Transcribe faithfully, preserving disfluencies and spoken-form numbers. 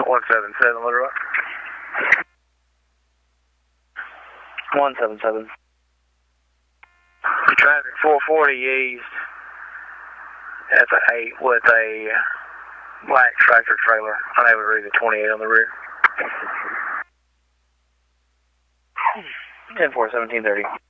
one seven seven, Little Rock. one seven seven. Traffic four forty east. That's a eight with a black tractor trailer. Unable to read the twenty-eight on the rear. ten four, seventeen thirty.